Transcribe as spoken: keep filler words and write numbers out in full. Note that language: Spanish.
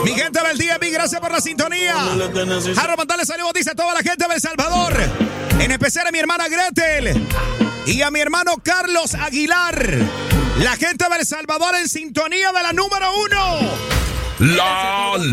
Mi gente del D M V, gracias por la sintonía. Jarro, mandarle saludos, dice a toda la gente de El Salvador. En especial a mi hermana Gretel y a mi hermano Carlos Aguilar. La gente de El Salvador en sintonía de la número uno. La